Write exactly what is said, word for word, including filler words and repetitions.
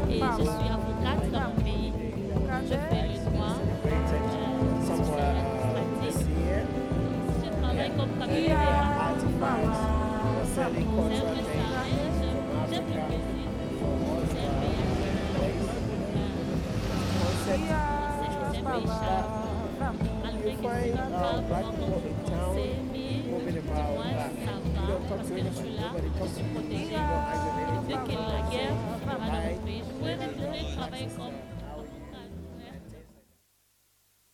et je suis avocate dans mon pays. Je fais le droit euh, social administratif. Je travaille comme caméra. C'est un peu ça, mais je- j'aime le Brésil. C'est un pays agréable. C'est un pays charmant. Malgré que je ne parle pas vraiment français, mais moi, ça va parce que je suis là, je suis protégée. Depuis que la guerre va dans mon pays, je pourrais retourner travailler comme